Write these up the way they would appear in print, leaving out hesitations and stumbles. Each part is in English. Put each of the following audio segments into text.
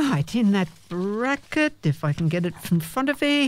Right, in that bracket, if I can get it in front of me,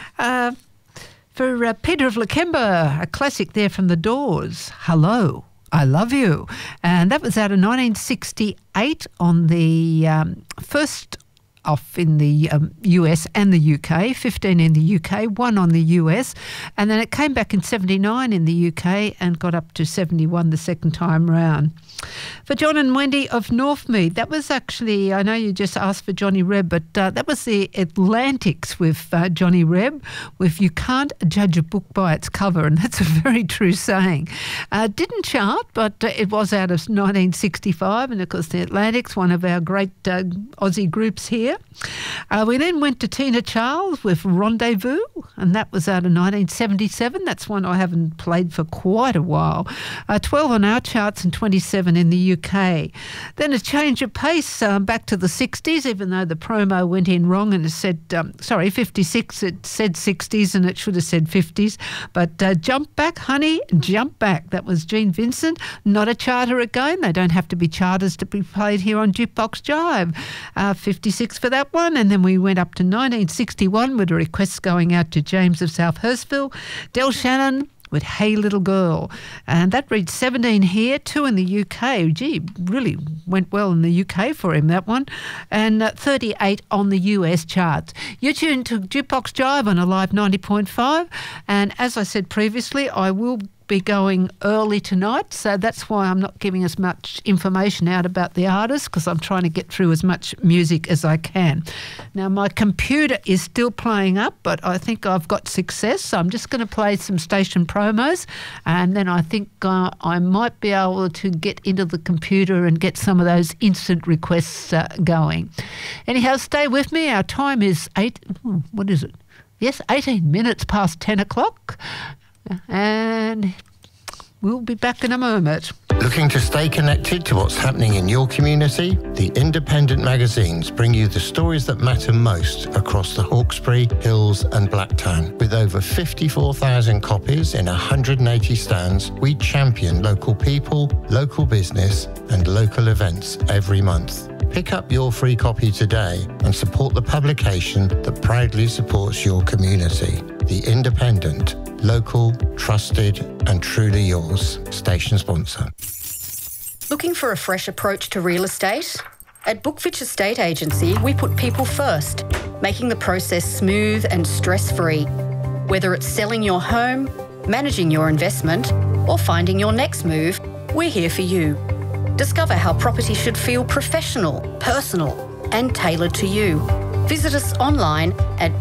for Peter of Lakemba, a classic there from The Doors, Hello, I Love You. And that was out of 1968 on the first off in the US and the UK, 15 in the UK, 1 on the US, and then it came back in 79 in the UK and got up to 71 the second time round. For John and Wendy of Northmead, that was actually, I know you just asked for Johnny Reb, but that was the Atlantics with Johnny Reb, with You Can't Judge a Book by Its Cover, and that's a very true saying. Didn't chart, but it was out of 1965, and of course the Atlantics, one of our great Aussie groups here. We then went to Tina Charles with Rendezvous, and that was out of 1977. That's one I haven't played for quite a while. 12 on our charts and 27 in the UK. Then a change of pace back to the 60s, even though the promo went in wrong and it said, 56, it said 60s and it should have said 50s. But Jump Back, Honey, Jump Back. That was Gene Vincent. Not a charter again. They don't have to be charters to be played here on Jukebox Jive. 56 for that one. And then we went up to 1961 with requests going out to James of South Hurstville. Del Shannon with Hey Little Girl. And that reached 17 here, 2 in the UK. Gee, really went well in the UK for him, that one. And 38 on the US charts. You're tuned to Jukebox Jive on Alive 90.5. And as I said previously, I will be going early tonight, so that's why I'm not giving as much information out about the artists, because I'm trying to get through as much music as I can. Now, my computer is still playing up, but I think I've got success, so I'm just going to play some station promos, and then I think I might be able to get into the computer and get some of those instant requests going. Anyhow, stay with me. Our time is 18 minutes past 10 o'clock. And we'll be back in a moment. Looking to stay connected to what's happening in your community? The independent magazines bring you the stories that matter most across the Hawkesbury, Hills and Blacktown. With over 54,000 copies in 180 stands, we champion local people, local business and local events every month. Pick up your free copy today and support the publication that proudly supports your community. The Independent, local, trusted and truly yours. Station sponsor. Looking for a fresh approach to real estate? At Bookfitch Estate Agency, we put people first, making the process smooth and stress-free. Whether it's selling your home, managing your investment or finding your next move, we're here for you. Discover how property should feel professional, personal and tailored to you. Visit us online at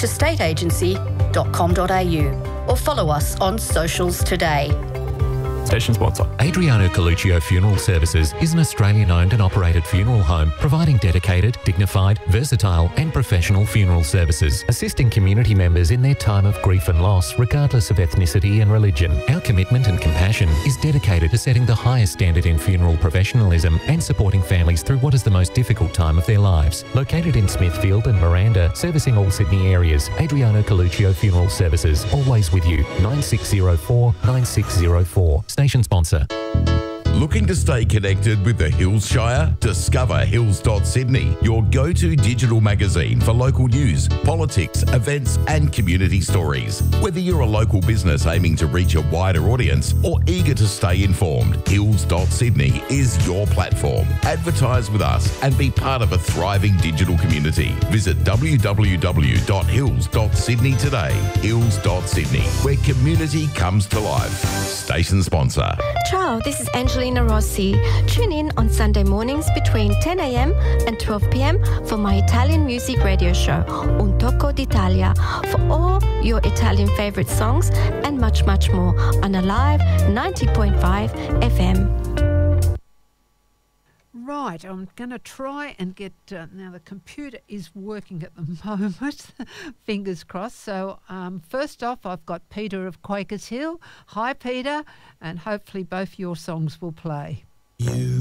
bookfitchestateagency.com.au or follow us on socials today. Station sponsor. Adriano Coluccio Funeral Services is an Australian-owned and operated funeral home providing dedicated, dignified, versatile and professional funeral services, assisting community members in their time of grief and loss regardless of ethnicity and religion. Our commitment and compassion is dedicated to setting the highest standard in funeral professionalism and supporting families through what is the most difficult time of their lives. Located in Smithfield and Miranda, servicing all Sydney areas, Adriano Coluccio Funeral Services, always with you. 9604 9604. Station sponsor. Looking to stay connected with the Hills Shire? Discover Hills.Sydney, your go-to digital magazine for local news, politics, events and community stories. Whether you're a local business aiming to reach a wider audience or eager to stay informed, Hills.Sydney is your platform. Advertise with us and be part of a thriving digital community. Visit www.hills.sydney today. Hills.Sydney, where community comes to life. Station sponsor. Ciao, this is Angelina Rossi. Tune in on Sunday mornings between 10 a.m. and 12 p.m. for my Italian music radio show, Un Tocco d'Italia, for all your Italian favorite songs and much, much more on Alive 90.5 FM. Right, I'm going to try and get, now the computer is working at the moment, fingers crossed. So first off, I've got Peter of Quakers Hill. Hi, Peter, and hopefully both your songs will play. You